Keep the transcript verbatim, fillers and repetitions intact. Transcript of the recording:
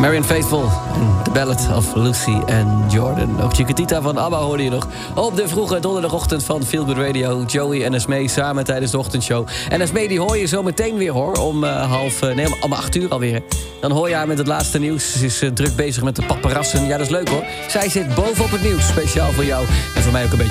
Marianne Faithfull en The Ballad of Lucy en Jordan. Ook Chiquitita van ABBA hoorde je nog op de vroege donderdagochtend van Feel Good Radio. Joey en Esmee samen tijdens de ochtendshow. En Esmee die hoor je zo meteen weer hoor, om uh, half, uh, nee, om, om acht uur alweer. Dan hoor je haar met het laatste nieuws. Ze is uh, druk bezig met de paparazzen. Ja, dat is leuk hoor. Zij zit bovenop het nieuws, speciaal voor jou en voor mij ook een beetje.